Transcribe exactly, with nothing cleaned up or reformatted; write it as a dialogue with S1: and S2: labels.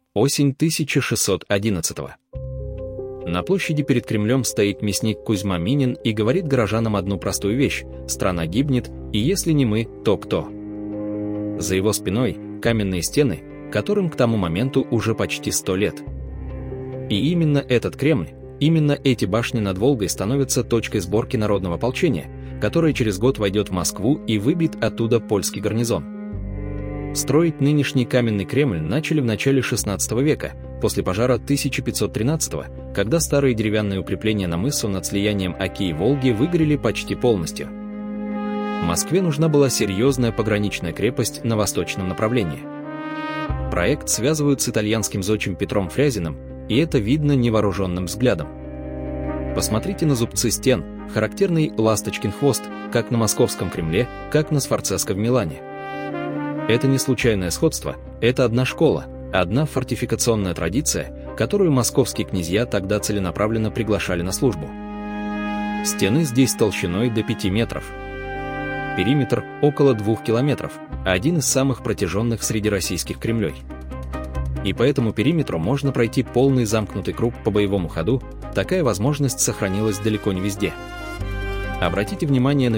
S1: Осень тысяча шестьсот одиннадцатого. На площади перед Кремлем стоит мясник Кузьма Минин и говорит горожанам одну простую вещь: страна гибнет, и если не мы, то кто? За его спиной каменные стены, которым к тому моменту уже почти сто лет. И именно этот Кремль, именно эти башни над Волгой становятся точкой сборки народного ополчения, которое через год войдет в Москву и выбьет оттуда польский гарнизон. Строить нынешний каменный Кремль начали в начале шестнадцатого века, после пожара тысяча пятьсот тринадцатого, когда старые деревянные укрепления на мысу над слиянием Оки и Волги выгорели почти полностью. Москве нужна была серьезная пограничная крепость на восточном направлении. Проект связывают с итальянским зодчим Петром Фрязиным, и это видно невооруженным взглядом. Посмотрите на зубцы стен, характерный ласточкин хвост, как на московском Кремле, как на Сфорцеско в Милане. Это не случайное сходство, это одна школа, одна фортификационная традиция, которую московские князья тогда целенаправленно приглашали на службу. Стены здесь толщиной до пяти метров. Периметр около двух километров, один из самых протяженных среди российских Кремлей. И по этому периметру можно пройти полный замкнутый круг по боевому ходу, такая возможность сохранилась далеко не везде. Обратите внимание на